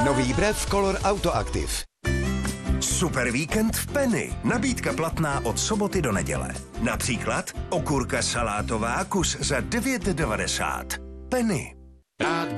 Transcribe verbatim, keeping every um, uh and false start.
Nový Brev Color Autoactive. Super víkend v Penny. Nabídka platná od soboty do neděle. Například okurka salátová kus za devět devadesát. Penny.